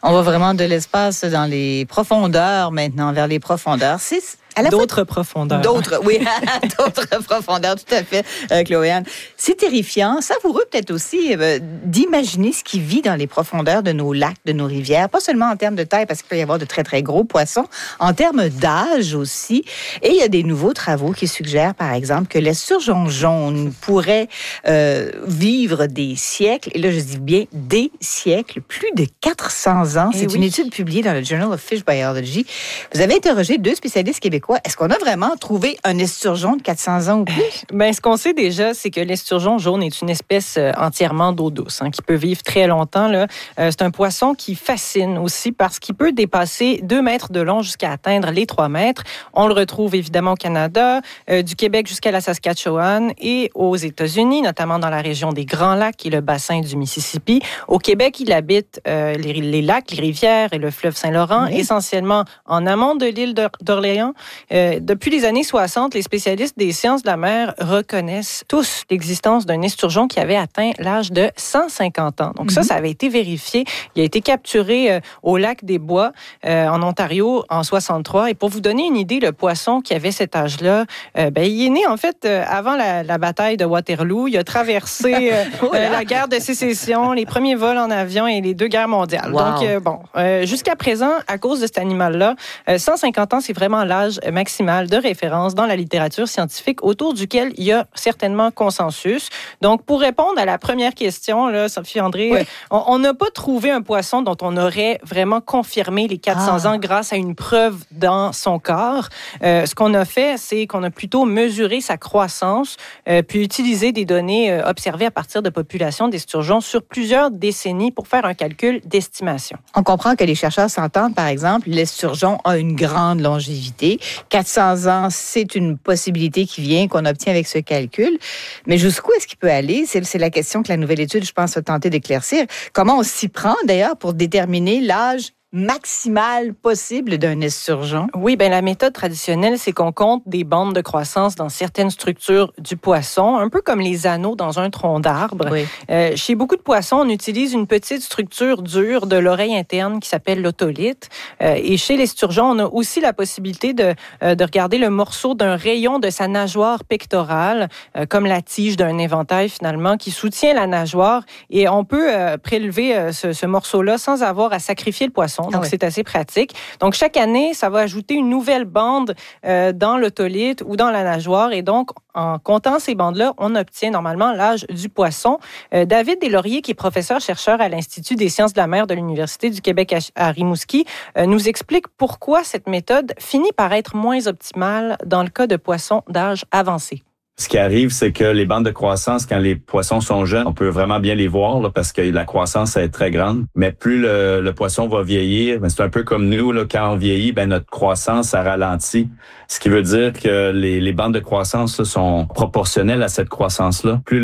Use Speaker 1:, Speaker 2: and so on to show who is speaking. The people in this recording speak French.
Speaker 1: On va vraiment de l'espace dans les profondeurs maintenant, vers les profondeurs. C'est
Speaker 2: d'autres profondeurs.
Speaker 1: D'autres, oui, d'autres profondeurs, tout à fait, Chloé-Anne. C'est terrifiant, savoureux peut-être aussi d'imaginer ce qui vit dans les profondeurs de nos lacs, de nos rivières, pas seulement en termes de taille, parce qu'il peut y avoir de très, très gros poissons, en termes d'âge aussi. Et il y a des nouveaux travaux qui suggèrent, par exemple, que l'esturgeon jaune pourrait vivre des siècles, et là je dis bien des siècles, plus de 400 ans. C'est une étude publiée dans le Journal of Fish Biology. Vous avez interrogé 2 spécialistes québécois. Est-ce qu'on a vraiment trouvé un esturgeon de 400 ans ou plus?
Speaker 2: Ce qu'on sait déjà, c'est que l'esturgeon jaune est une espèce entièrement d'eau douce, qui peut vivre très longtemps. Là. C'est un poisson qui fascine aussi parce qu'il peut dépasser 2 mètres de long jusqu'à atteindre les 3 mètres. On le retrouve évidemment au Canada, du Québec jusqu'à la Saskatchewan et aux États-Unis, notamment dans la région des Grands Lacs et le bassin du Mississippi. Au Québec, il habite les lacs, les rivières et le fleuve Saint-Laurent, essentiellement en amont de l'île d'Orléans. Depuis les années 60, les spécialistes des sciences de la mer reconnaissent tous l'existence d'un esturgeon qui avait atteint l'âge de 150 ans. Donc ça avait été vérifié. Il a été capturé au lac des Bois, en Ontario, en 63. Et pour vous donner une idée, le poisson qui avait cet âge-là, il est né, en fait, avant la bataille de Waterloo. Il a traversé la guerre de sécession, les premiers vols en avion et les 2 guerres mondiales.
Speaker 1: Wow.
Speaker 2: Donc, jusqu'à présent, à cause de cet animal-là, 150 ans, c'est vraiment l'âge maximal de référence dans la littérature scientifique autour duquel il y a certainement consensus. Donc, pour répondre à la première question, là, Sophie-André, on n'a pas trouvé un poisson dont on aurait vraiment confirmé les 400 ans grâce à une preuve dans son corps. Ce qu'on a fait, c'est qu'on a plutôt mesuré sa croissance, puis utilisé des données observées à partir de populations d'esturgeons sur plusieurs décennies pour faire un calcul d'estimation.
Speaker 1: On comprend que les chercheurs s'entendent, par exemple, l'esturgeon a une grande longévité. 400 ans, c'est une possibilité qui vient, qu'on obtient avec ce calcul. Mais jusqu'où est-ce qu'il peut aller? C'est la question que la nouvelle étude, je pense, a tenté d'éclaircir. Comment on s'y prend, d'ailleurs, pour déterminer l'âge maximale possible d'un esturgeon?
Speaker 2: Oui, la méthode traditionnelle, c'est qu'on compte des bandes de croissance dans certaines structures du poisson, un peu comme les anneaux dans un tronc d'arbre.
Speaker 1: Oui.
Speaker 2: Chez beaucoup de poissons, on utilise une petite structure dure de l'oreille interne qui s'appelle l'otolithe. Et chez l'esturgeon, on a aussi la possibilité de regarder le morceau d'un rayon de sa nageoire pectorale, comme la tige d'un éventail finalement, qui soutient la nageoire. Et on peut prélever ce morceau-là sans avoir à sacrifier le poisson. Donc, c'est assez pratique. Donc, chaque année, ça va ajouter une nouvelle bande dans l'otolithe ou dans la nageoire. Et donc, en comptant ces bandes-là, on obtient normalement l'âge du poisson. David Deslauriers, qui est professeur-chercheur à l'Institut des sciences de la mer de l'Université du Québec à Rimouski, nous explique pourquoi cette méthode finit par être moins optimale dans le cas de poissons d'âge avancé.
Speaker 3: Ce qui arrive, c'est que les bandes de croissance, quand les poissons sont jeunes, on peut vraiment bien les voir là, parce que la croissance est très grande. Mais plus le poisson va vieillir, c'est un peu comme nous, là, quand on vieillit, notre croissance, ça ralentit. Ce qui veut dire que les bandes de croissance là, sont proportionnelles à cette croissance-là. Plus